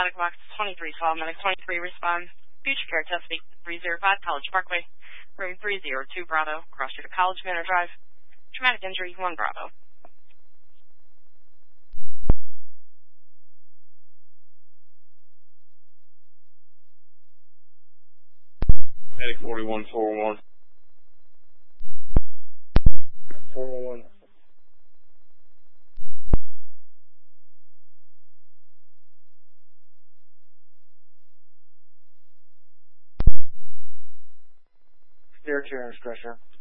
medic box 2312, medic 23 respond. Future care test 305 College Parkway, room 302 Bravo, cross street to College Manor Drive. Traumatic injury 1 Bravo. Medic 4141. 411. Stair chair and stretcher.